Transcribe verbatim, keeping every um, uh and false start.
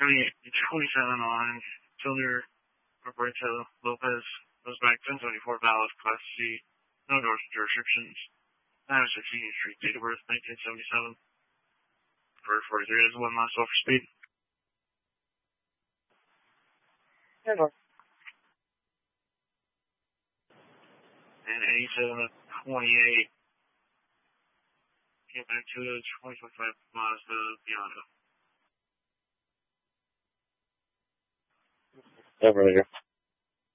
twenty-seven on Tilder Roberto Lopez goes back ten seventy-four valid Class C, no endorsement restrictions. nine oh six Union Street, date of birth nineteen seventy-seven. For forty-three is one last offer speed. ten north. And eighty-seven at twenty-eight. Get back to the twenty twenty-five Mazda Bionda. Over here.